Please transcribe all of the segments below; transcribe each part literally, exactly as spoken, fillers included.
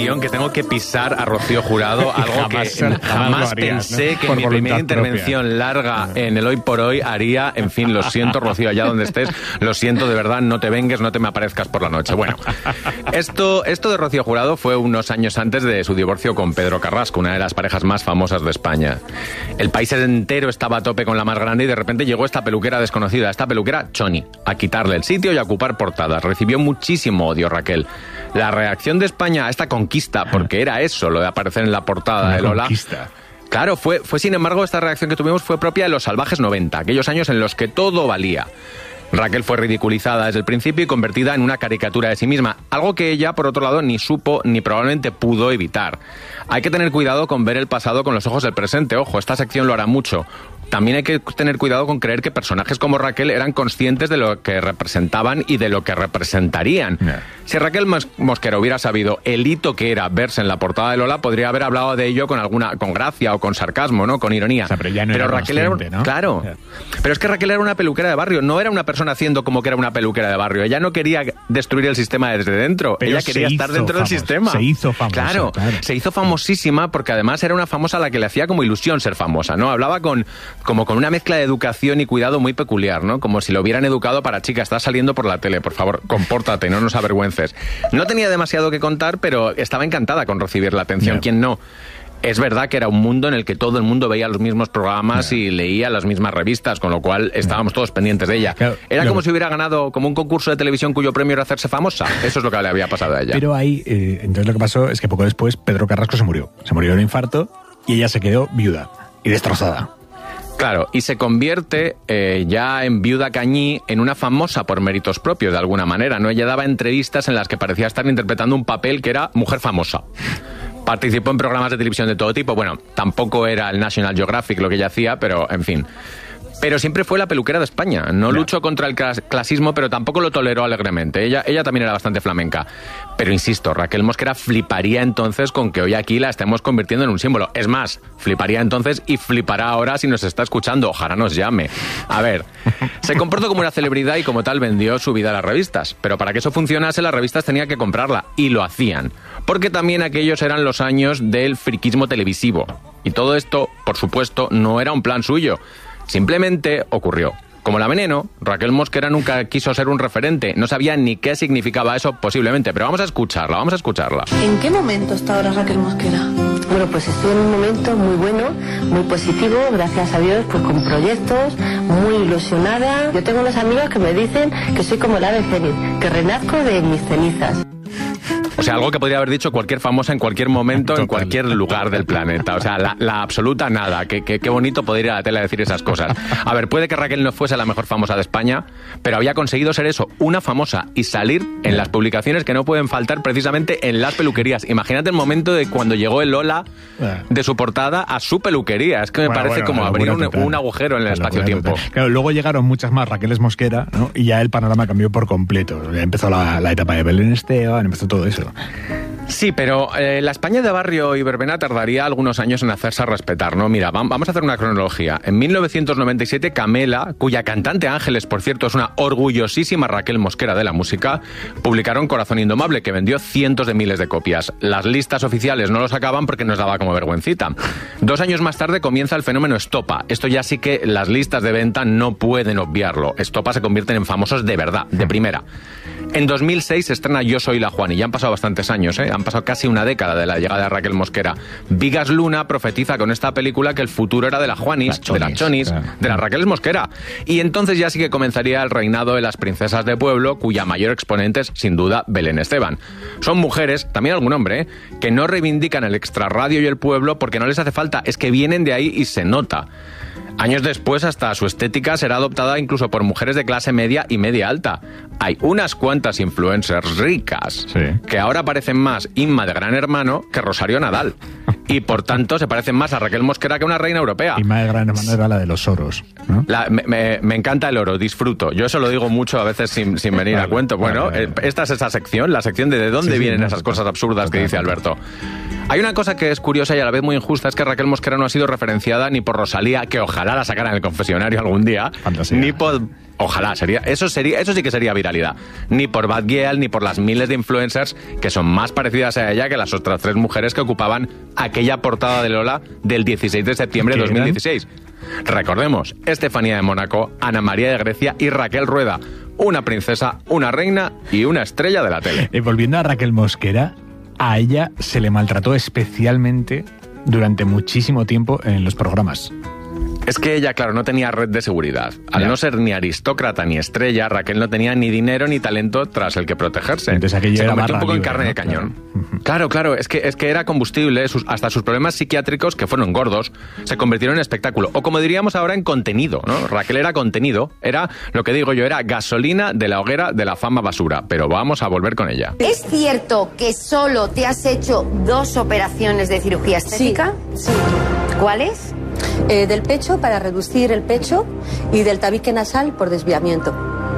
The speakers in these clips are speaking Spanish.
sección que tengo que pisar a Rocío Jurado, algo jamás, que jamás, jamás harías, pensé ¿no? que Por mi primera intervención propia. larga en el Hoy por Hoy haría. En fin, lo siento, Rocío, allá donde estés, lo siento de verdad, no te vengues, no te me aparezcas por la noche. Bueno, esto, esto de Rocío Jurado fue unos años antes de su divorcio con Pedro Carrasco, una de las parejas más famosas de España. El país entero estaba a tope con la más grande y de repente llegó esta peluquera desconocida, esta peluquera Choni, a quitarle el sitio y a ocupar portadas. Recibió muchísimo odio Raquel. La reacción de España a esta conquista, porque era eso, lo de aparecer en la portada de Lola. Conquista. Claro, fue, fue sin embargo, esta reacción que tuvimos fue propia de los salvajes noventa, aquellos años en los que todo valía. Raquel fue ridiculizada desde el principio y convertida en una caricatura de sí misma, algo que ella, por otro lado, ni supo ni probablemente pudo evitar. Hay que tener cuidado con ver el pasado con los ojos del presente. Ojo, esta sección lo hará mucho. También hay que tener cuidado con creer que personajes como Raquel eran conscientes de lo que representaban y de lo que representarían. Yeah. Si Raquel Mosquera hubiera sabido el hito que era verse en la portada de Lola, podría haber hablado de ello con alguna, con gracia o con sarcasmo, ¿no? Con ironía. O sea, pero ya no pero era Raquel era, ¿no? Claro. Yeah. Pero es que Raquel era una peluquera de barrio, no era una persona haciendo como que era una peluquera de barrio. Ella no quería destruir el sistema desde dentro. Pero ella quería estar dentro famoso, del sistema. Se hizo famosa. Claro, claro, se hizo famosísima porque además era una famosa a la que le hacía como ilusión ser famosa, ¿no? Hablaba con, como con una mezcla de educación y cuidado muy peculiar, ¿no? Como si lo hubieran educado para, chica, estás saliendo por la tele, por favor, compórtate, no nos avergüences. No tenía demasiado que contar, pero estaba encantada con recibir la atención. Yeah. ¿Quién no? Es verdad que era un mundo en el que todo el mundo veía los mismos programas yeah. y leía las mismas revistas, con lo cual estábamos yeah. todos pendientes de ella. Claro, era como si hubiera ganado como un concurso de televisión cuyo premio era hacerse famosa. Eso es lo que le había pasado a ella. Pero ahí, eh, entonces lo que pasó es que poco después Pedro Carrasco se murió. Se murió de un infarto y ella se quedó viuda y destrozada. Claro, y se convierte eh, ya en viuda Cañí en una famosa por méritos propios, de alguna manera, ¿no? Ella daba entrevistas en las que parecía estar interpretando un papel que era mujer famosa. Participó en programas de televisión de todo tipo. Bueno, tampoco era el National Geographic lo que ella hacía, pero en fin. Pero siempre fue la peluquera de España. No yeah. luchó contra el clasismo, pero tampoco lo toleró alegremente. Ella, ella también era bastante flamenca. Pero insisto, Raquel Mosquera fliparía entonces con que hoy aquí la estemos convirtiendo en un símbolo. Es más, fliparía entonces y flipará ahora si nos está escuchando. Ojalá nos llame. A ver, se comportó como una celebridad y como tal vendió su vida a las revistas. Pero para que eso funcionase, las revistas tenía que comprarla. Y lo hacían. Porque también aquellos eran los años del friquismo televisivo. Y todo esto, por supuesto, no era un plan suyo. Simplemente ocurrió. Como la Veneno, Raquel Mosquera nunca quiso ser un referente. No sabía ni qué significaba eso posiblemente. Pero vamos a escucharla, vamos a escucharla. ¿En qué momento está ahora Raquel Mosquera? Bueno, pues estoy en un momento muy bueno, muy positivo, gracias a Dios, pues con proyectos, muy ilusionada. Yo tengo unos amigos que me dicen que soy como el ave fénix, que renazco de mis cenizas. O sea, algo que podría haber dicho cualquier famosa en cualquier momento, Total. en cualquier lugar del planeta. O sea, la, la absoluta nada. Qué, qué, qué bonito poder ir a la tele a decir esas cosas. A ver, puede que Raquel no fuese la mejor famosa de España, pero había conseguido ser eso, una famosa, y salir en las publicaciones que no pueden faltar precisamente en las peluquerías. Imagínate el momento de cuando llegó el Lola de su portada a su peluquería. Es que me bueno, parece bueno, como abrir un, un agujero en el espacio-tiempo. Claro, luego llegaron muchas más Raqueles Mosquera, ¿no? Y ya el panorama cambió por completo. Ya empezó la, la etapa de Belén Esteban, empezó todo eso. Sí, pero eh, la España de barrio y verbena tardaría algunos años en hacerse respetar, ¿no? Mira, vamos a hacer una cronología. En mil novecientos noventa y siete, Camela, cuya cantante Ángeles, por cierto, es una orgullosísima Raquel Mosquera de la música, publicaron Corazón Indomable, que vendió cientos de miles de copias. Las listas oficiales no lo sacaban porque nos daba como vergüencita. Dos años más tarde comienza el fenómeno Estopa. Esto ya sí que las listas de venta no pueden obviarlo. Estopa se convierten en famosos de verdad, de primera. En dos mil seis se estrena Yo soy la Juani. Ya han pasado bastantes años, ¿eh? Han pasado casi una década de la llegada de Raquel Mosquera. Vigas Luna profetiza con esta película que el futuro era de la Juanis, las chonis, de las Chonis, claro. de las Raquel Mosquera. Y entonces ya sí que comenzaría el reinado de las princesas de pueblo, cuya mayor exponente es, sin duda, Belén Esteban. Son mujeres, también algún hombre, ¿eh? que no reivindican el extrarradio y el pueblo porque no les hace falta, es que vienen de ahí y se nota. Años después, hasta su estética será adoptada incluso por mujeres de clase media y media alta. Hay unas cuantas influencers ricas sí. que ahora parecen más Inma de Gran Hermano que Rosario Nadal. Y por tanto se parecen más a Raquel Mosquera que una reina europea. Inma de Gran Hermano era la de los oros, ¿no? La, me, me, me encanta el oro, disfruto. Yo eso lo digo mucho a veces sin, sin venir vale, a cuento. Bueno, vale, vale. esta es esa sección, la sección de de dónde sí, vienen sí, esas cosas absurdas total, que dice Alberto. Hay una cosa que es curiosa y a la vez muy injusta, es que Raquel Mosquera no ha sido referenciada ni por Rosalía, que ojalá la sacaran en el confesionario algún día, Fantasía. ni por... Ojalá, sería, eso sería, eso sí que sería viralidad. Ni por Bad Gyal, ni por las miles de influencers que son más parecidas a ella que las otras tres mujeres que ocupaban aquella portada de Lola del dieciséis de septiembre de dos mil dieciséis. Recordemos, Estefanía de Mónaco, Ana María de Grecia y Raquel Rueda. Una princesa, una reina y una estrella de la tele. Y volviendo a Raquel Mosquera, a ella se le maltrató especialmente durante muchísimo tiempo en los programas. Es que ella, claro, no tenía red de seguridad. Al Ya. no ser ni aristócrata ni estrella, Raquel no tenía ni dinero ni talento tras el que protegerse. Entonces aquello Se era convirtió un barra poco en libre, carne ¿no? de cañón. Claro. Claro, claro, es que, es que era combustible, sus, hasta sus problemas psiquiátricos, que fueron gordos, se convirtieron en espectáculo. O como diríamos ahora, en contenido, ¿no? Raquel era contenido, era, lo que digo yo, era gasolina de la hoguera de la fama basura. Pero vamos a volver con ella. ¿Es cierto que solo te has hecho dos operaciones de cirugía estética? Sí. ¿Cuáles? Eh, del pecho para reducir el pecho y del tabique nasal por desviamiento.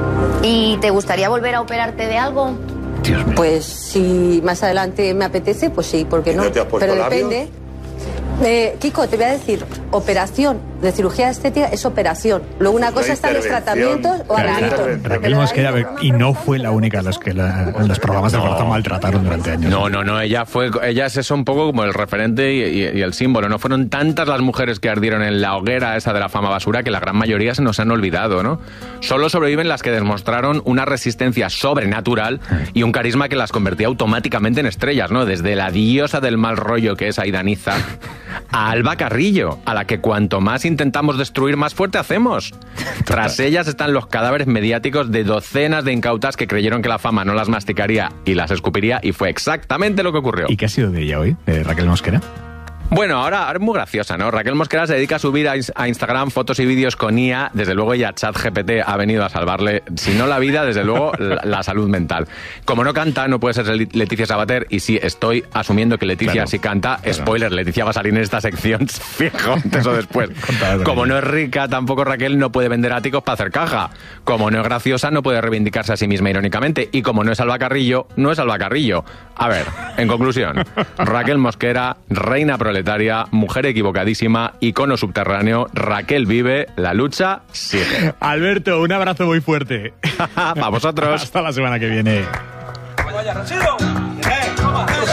¿Y te gustaría volver a operarte de algo? Dios mío. Pues si más adelante me apetece, pues sí, ¿por qué no? ¿No te has puesto Pero labios? depende. Eh, Kiko, te voy a decir, operación de cirugía estética es operación. Luego una cosa están los intervención. tratamientos o Claro, arreglitos. claro. Raquel Pero Mosquera, hay- y no fue la única a los que la- en los programas del corazón maltrataron durante años. No, no, no, ella fue, ella es eso un poco como el referente y, y- y el símbolo. No fueron tantas las mujeres que ardieron en la hoguera esa de la fama basura que la gran mayoría se nos han olvidado, ¿no? Solo sobreviven las que demostraron una resistencia sobrenatural y un carisma que las convertía automáticamente en estrellas, ¿no? Desde la diosa del mal rollo que es Aida Niza a Alba Carrillo, a la que cuanto más intentamos destruir, más fuerte hacemos. Tras ellas están los cadáveres mediáticos de docenas de incautas que creyeron que la fama no las masticaría y las escupiría, y fue exactamente lo que ocurrió. ¿Y qué ha sido de ella hoy, de Raquel Mosquera? Bueno, ahora, ahora es muy graciosa, ¿no? Raquel Mosquera se dedica a subir a, a Instagram fotos y vídeos con I A. Desde luego ella, ChatGPT, ha venido a salvarle, si no la vida, desde luego la, la salud mental. Como no canta, no puede ser Leticia Sabater, y sí, estoy asumiendo que Leticia Claro, sí canta. claro. Spoiler, Leticia va a salir en esta sección, fijo, antes o después. Contaba con Como ella. no es rica, tampoco Raquel no puede vender áticos para hacer caja. Como no es graciosa, no puede reivindicarse a sí misma irónicamente. Y como no es Alba Carrillo, no es Alba Carrillo. A ver, en conclusión, Raquel Mosquera, reina proletaria, mujer equivocadísima, icono subterráneo. Raquel vive, la lucha sigue. Alberto, un abrazo muy fuerte. Para vosotros. Hasta la semana que viene. Vaya, Rachiro. Eh, toma.